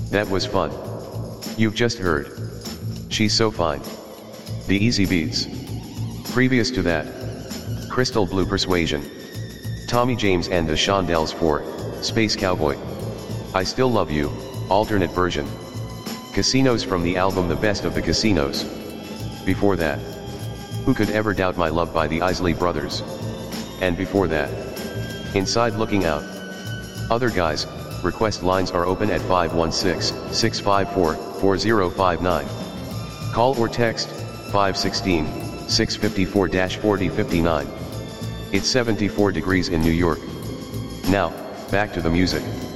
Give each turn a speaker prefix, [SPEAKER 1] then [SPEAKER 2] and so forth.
[SPEAKER 1] That was fun. You've just heard. She's so fine. The Easy Beats. Previous to that, Crystal Blue Persuasion. Tommy James and the Shondells for Space Cowboy. I Still Love You, alternate version. Casinos from the album The Best of the Casinos. Before that, Who Could Ever Doubt My Love by the Isley Brothers. And before that, Inside Looking Out. Other guys, request lines are open at 516-654-4059. Call or text 516-654-4059. It's 74 degrees in New York. Now, back to the music.